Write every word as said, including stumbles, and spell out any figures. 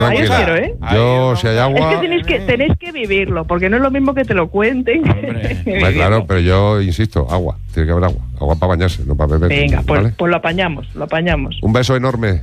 Ahí os Tranquila. quiero, ¿eh? Yo, si hay Es agua... que tenéis que tenéis que vivirlo, porque no es lo mismo que te lo cuenten. Pues claro, pero yo insisto, agua. Tiene que haber agua. Agua para bañarse, no para beber. Venga, pues, ¿vale? pues lo apañamos, lo apañamos. Un beso enorme.